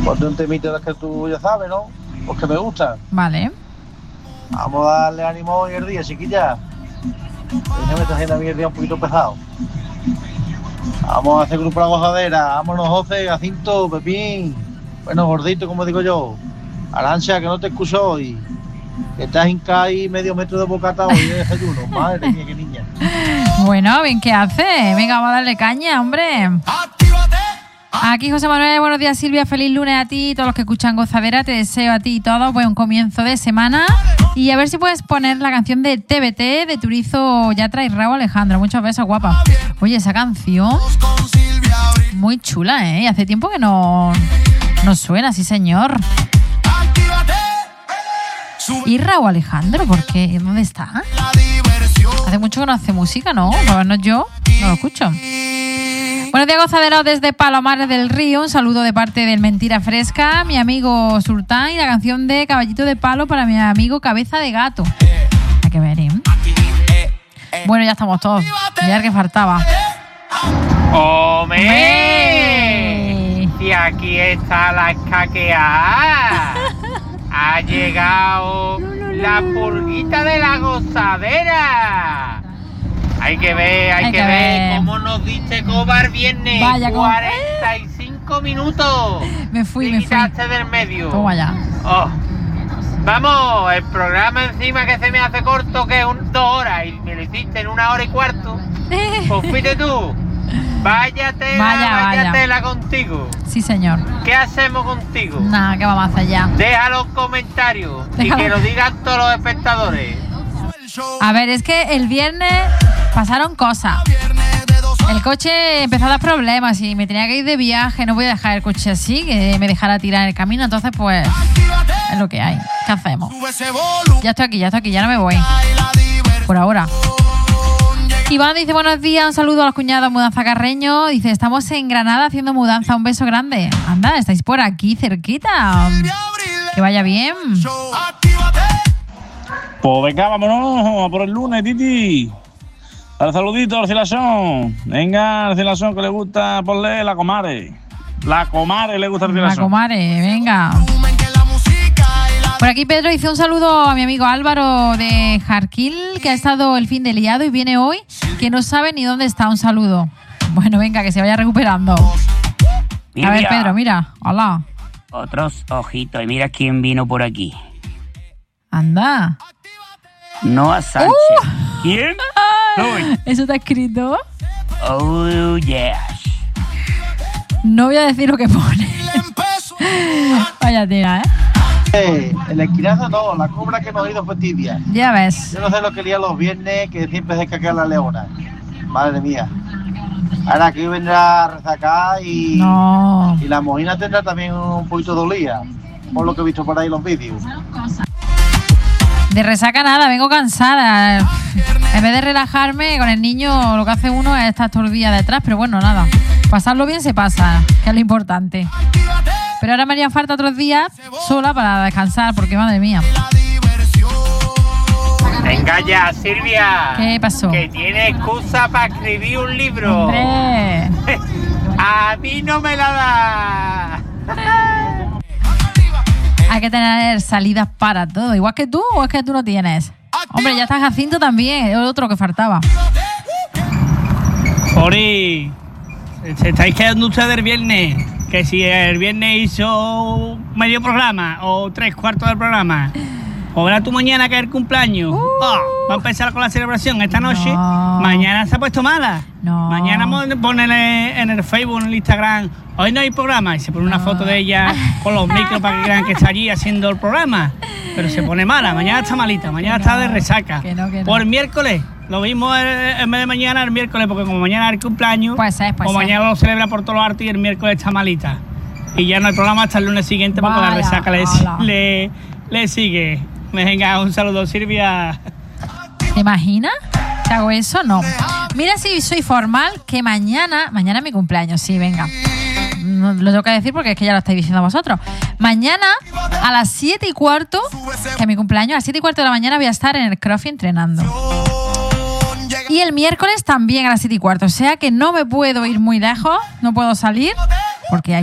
Ponte un temito de los que tú ya sabes, ¿no? Los que me gustan. Vale. Vamos a darle ánimo hoy el día, chiquilla. Déjame estar haciendo a mí el día un poquito pesado. Vamos a hacer grupo La Gozadera. Vámonos, José, Jacinto, Pepín. Bueno, gordito, como digo yo. Arancha, que no te escucho hoy. Que estás hincada ahí medio metro de bocata hoy de desayuno. Madre mía, qué niña. Bueno, bien, ¿qué hace? Venga, vamos a darle caña, hombre. Aquí José Manuel, buenos días Silvia, feliz lunes a ti y todos los que escuchan Gozadera, te deseo a ti y todos buen comienzo de semana y a ver si puedes poner la canción de TBT de Turizo Yatra y Raúl Alejandro. Muchos besos, guapa. Oye, esa canción muy chula, ¿eh? Hace tiempo que no suena, sí señor. ¿Y Raúl Alejandro? ¿Por qué? ¿Dónde está? Hace mucho que no hace música, ¿no? Por lo menos yo no lo escucho. Buenos días, gozaderos, desde Palomares del Río. Un saludo de parte del Mentira Fresca, mi amigo Sultán, y la canción de Caballito de Palo para mi amigo Cabeza de Gato. Hay que ver, ¿eh? Bueno, ya estamos todos. Ya el que faltaba. ¡Hombre! Y aquí está la escaqueada. Ha llegado la purguita de la gozadera. Hay que ver cómo nos diste cobar viernes. Vaya, 45 minutos. Me fui. Quitaste del medio. Toma ya. Oh. Vamos, el programa encima que se me hace corto, que es 2 horas, y me lo hiciste en 1 hora y cuarto. Pues fuiste tú. Váyatela contigo. Sí, señor. ¿Qué hacemos contigo? Nada, ¿qué vamos a hacer ya? Deja los comentarios y que lo digan todos los espectadores. A ver, es que el viernes pasaron cosas. El coche empezó a dar problemas y me tenía que ir de viaje. No voy a dejar el coche así, que me dejara tirar en el camino. Entonces, pues, es lo que hay. ¿Qué hacemos? Ya estoy aquí, ya no me voy. Por ahora. Iván dice, buenos días, un saludo a los cuñados Mudanza Carreño. Dice, estamos en Granada haciendo mudanza. Un beso grande. Anda, estáis por aquí, cerquita. Que vaya bien. Pues venga, vámonos a por el lunes, Titi. Al saludito, Arcilazón. Venga, Arcilazón, que le gusta, ponle la comare. La comare le gusta Arcilazón. La comare, venga. Por aquí Pedro dice un saludo a mi amigo Álvaro de Jarquil, que ha estado el fin de liado y viene hoy, que no sabe ni dónde está. Un saludo. Bueno, venga, que se vaya recuperando. Mira, a ver, Pedro, mira. Hola. Otros ojitos. Y mira quién vino por aquí. Anda. Noah Sánchez. ¿Quién? ¿Eso está escrito? Oh, yes. No voy a decir lo que pone. Vaya tira, El esquinazo no, la cobra que hemos ido fue tibia. Ya ves. Yo no sé lo que lía los viernes, que siempre se caca la leona. Madre mía. Ahora aquí vendrá a resacar y la mojina tendrá también un poquito dolida, por lo que he visto por ahí en los vídeos. De resaca nada, vengo cansada. En vez de relajarme con el niño, lo que hace uno es estar todo el día detrás, pero bueno, nada. Pasarlo bien se pasa, que es lo importante. Pero ahora me harían falta otros días sola para descansar, porque madre mía. Venga ya, Silvia. ¿Qué pasó? Que tiene excusa para escribir un libro. ¡Hombre! A mí no me la da. Hay que tener salidas para todo. Igual que tú, o es que tú no tienes. Hombre, ya está Jacinto también, el otro que faltaba. Ori, se estáis quedando ustedes el viernes. Que si el viernes hizo medio programa o 3/4 del programa, o verás tú mañana que es el cumpleaños. Va a empezar con la celebración esta noche. Mañana se ha puesto mala. Mañana ponele en el Facebook, en el Instagram, hoy no hay programa, y se pone una foto de ella con los micros para que crean que está allí haciendo el programa. Pero se pone mala, mañana está malita, mañana está de resaca. Por miércoles, lo mismo en vez de mañana, el miércoles, porque como mañana es el cumpleaños, o mañana lo celebra por todos los artes y el miércoles está malita. Y ya no hay programa hasta el lunes siguiente porque la resaca le sigue. Venga, un saludo, Silvia. ¿Te imaginas? ¿Te hago eso? No. Mira si soy formal, que mañana es mi cumpleaños, sí, venga. No lo tengo que decir porque es que ya lo estáis diciendo vosotros. Mañana a las 7:15, que es mi cumpleaños, a las 7:15 de la mañana voy a estar en el CrossFit entrenando. Y el miércoles también a las 7:15, o sea que no me puedo ir muy lejos, no puedo salir porque hay